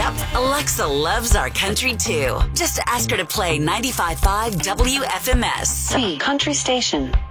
app. Alexa loves our country too. Just ask her to play 95.5 WFMS. C Country Station.